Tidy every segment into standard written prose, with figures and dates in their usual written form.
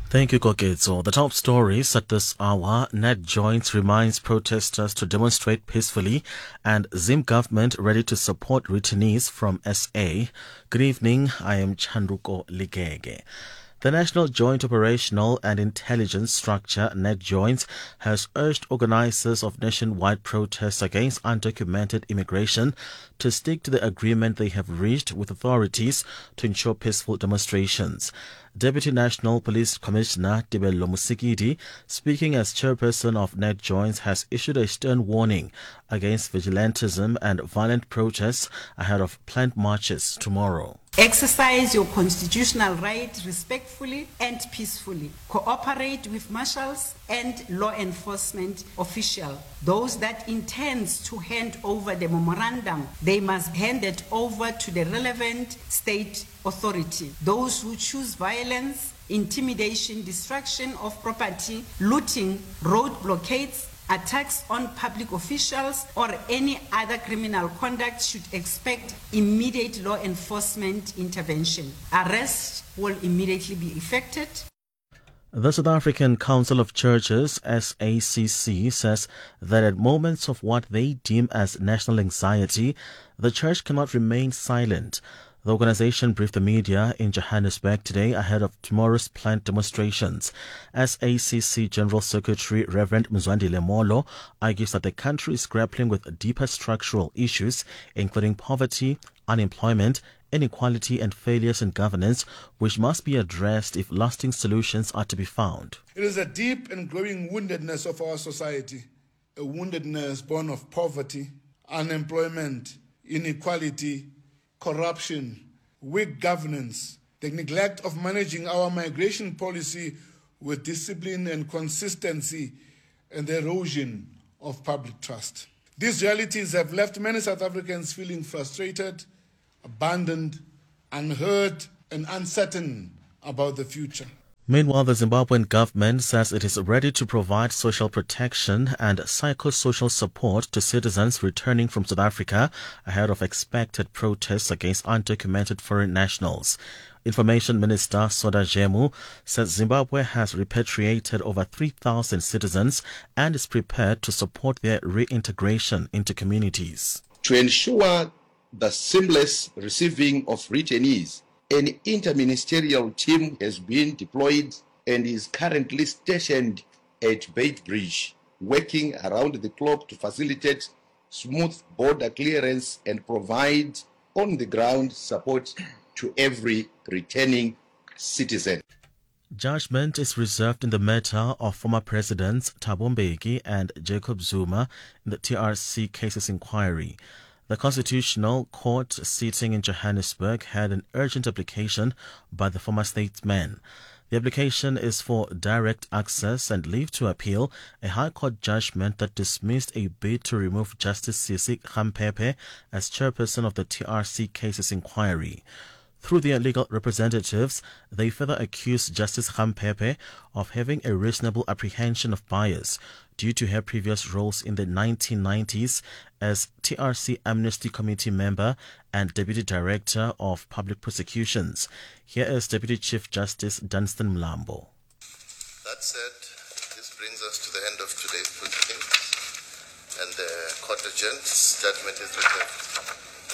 Thank you, Koketso. The top stories at this hour. NetJoints reminds protesters to demonstrate peacefully, and Zim government ready to support returnees from SA. Good evening, I am Chanduko Ligege. The National Joint Operational and Intelligence Structure, NetJoints, has urged organizers of nationwide protests against undocumented immigration to stick to the agreement they have reached with authorities to ensure peaceful demonstrations. Deputy National Police Commissioner Tibelo Musikidi, speaking as chairperson of NetJoints, has issued a stern warning against vigilantism and violent protests ahead of planned marches tomorrow. Exercise your constitutional right respectfully and peacefully. Cooperate with marshals and law enforcement officials. Those that intend to hand over the memorandum, they must hand it over to the relevant state authority. Those who choose violence, intimidation, destruction of property, looting, road blockades, attacks on public officials, or any other criminal conduct should expect immediate law enforcement intervention. Arrest will immediately be effected. The South African Council of Churches, SACC, says that at moments of what they deem as national anxiety, the church cannot remain silent. The organization briefed the media in Johannesburg today ahead of tomorrow's planned demonstrations. SACC General Secretary Reverend Mzwandile Molo argues that the country is grappling with deeper structural issues, including poverty, unemployment, inequality and failures in governance, which must be addressed if lasting solutions are to be found. It is a deep and growing woundedness of our society, a woundedness born of poverty, unemployment, inequality, corruption, weak governance, the neglect of managing our migration policy with discipline and consistency, and the erosion of public trust. These realities have left many South Africans feeling frustrated, abandoned, unheard, and uncertain about the future. Meanwhile, the Zimbabwean government says it is ready to provide social protection and psychosocial support to citizens returning from South Africa ahead of expected protests against undocumented foreign nationals. Information Minister Soda Jemu says Zimbabwe has repatriated over 3,000 citizens and is prepared to support their reintegration into communities. To ensure the seamless receiving of returnees, an interministerial team has been deployed and is currently stationed at Beitbridge, working around the clock to facilitate smooth border clearance and provide on-the-ground support to every returning citizen. Judgment is reserved in the matter of former Presidents Thabo Mbeki and Jacob Zuma in the TRC cases inquiry. The Constitutional Court sitting in Johannesburg had an urgent application by the former statesman. The application is for direct access and leave to appeal a High Court judgment that dismissed a bid to remove Justice Sisi Khampepe as chairperson of the TRC cases inquiry. Through their legal representatives, they further accused Justice Khampepe of having a reasonable apprehension of bias due to her previous roles in the 1990s as TRC Amnesty Committee member and Deputy Director of Public Prosecutions. Here is Deputy Chief Justice Dunstan Mlambo. That said, this brings us to the end of today's proceedings, and the court adjourns. Judgment is reserved.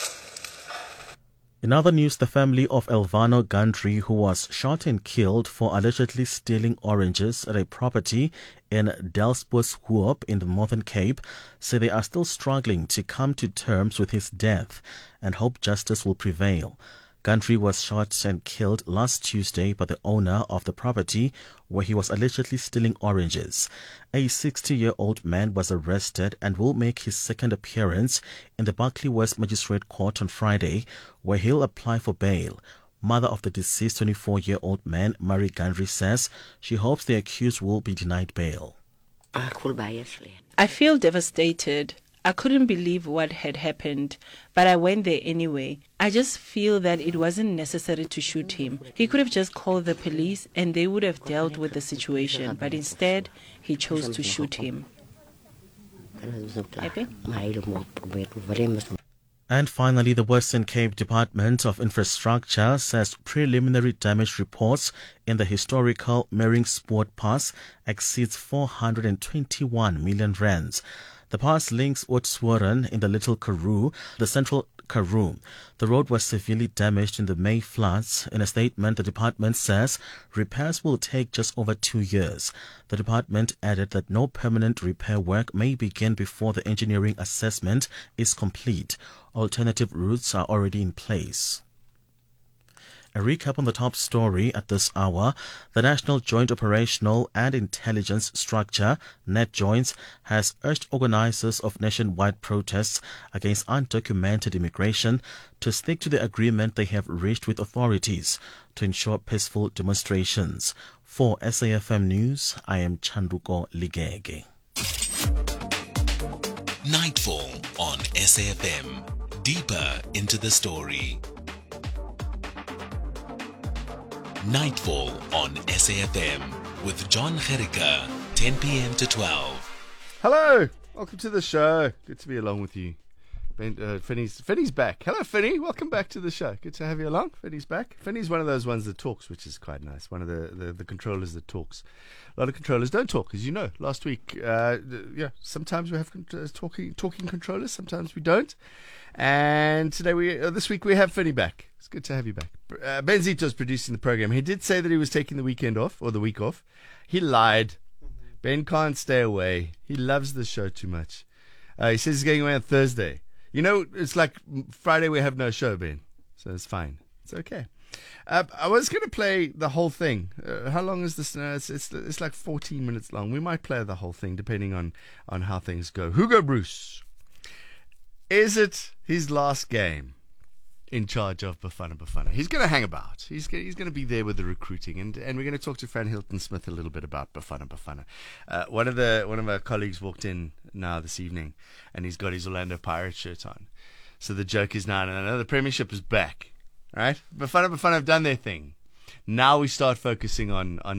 In other news, the family of Elvano Gundry, who was shot and killed for allegedly stealing oranges at a property in Delspos in the Northern Cape, say they are still struggling to come to terms with his death and hope justice will prevail. Gundry was shot and killed last Tuesday by the owner of the property where he was allegedly stealing oranges. A 60-year-old man was arrested and will make his second appearance in the Berkeley West Magistrate Court on Friday, where he'll apply for bail. Mother of the deceased 24-year-old man, Marie Gundry, says she hopes the accused will be denied bail. I feel devastated. I couldn't believe what had happened, but I went there anyway. I just feel that it wasn't necessary to shoot him. He could have just called the police and they would have dealt with the situation, but instead, he chose to shoot him. Happy? And finally, the Western Cape Department of Infrastructure says preliminary damage reports in the historical Mering Sport Pass exceeds 421 million rands. The pass links Oudtshoorn in the Little Karoo, the Central Karoo. The road was severely damaged in the May floods. In a statement, the department says repairs will take just over 2 years. The department added that no permanent repair work may begin before the engineering assessment is complete. Alternative routes are already in place. A recap on the top story at this hour. The National Joint Operational and Intelligence Structure, NetJoints, has urged organizers of nationwide protests against undocumented immigration to stick to the agreement they have reached with authorities to ensure peaceful demonstrations. For SAFM News, I am Chanduko Ligege. Nightfall on SAFM. Deeper into the story. Nightfall on SAFM with John Gericke, 10 p.m. to 12. Hello, welcome to the show. Good to be along with you. Finney's back. Hello, Finney. Welcome back to the show. Good to have you along. Finney's back. Finney's one of those ones that talks, which is quite nice. One of the controllers that talks. A lot of controllers don't talk, as you know. Last week, sometimes we have talking controllers, sometimes we don't. And this week we have Finney back. It's good to have you back. Ben Zito's producing the program. He did say that he was taking the weekend off, or the week off. He lied. Ben can't stay away. He loves the show too much. He says he's going away on Thursday. You know, it's like Friday we have no show, Ben. So it's fine. It's okay. I was going to play the whole thing. How long is this? It's like 14 minutes long. We might play the whole thing depending on how things go. Hugo Broos. Is it his last game in charge of Bafana Bafana? He's going to hang about. He's going to be there with the recruiting, and we're going to talk to Fran Hilton Smith a little bit about Bafana Bafana. One of our colleagues walked in now this evening, and he's got his Orlando Pirates shirt on. So the joke is now, the Premiership is back, right? Bafana Bafana have done their thing. Now we start focusing on